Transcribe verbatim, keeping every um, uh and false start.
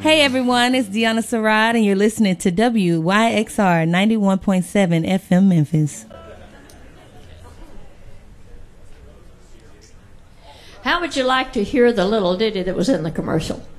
Hey everyone, it's Deanna Sarad, and you're listening to W Y X R ninety-one point seven F M Memphis. How would you like to hear the little ditty that was in the commercial?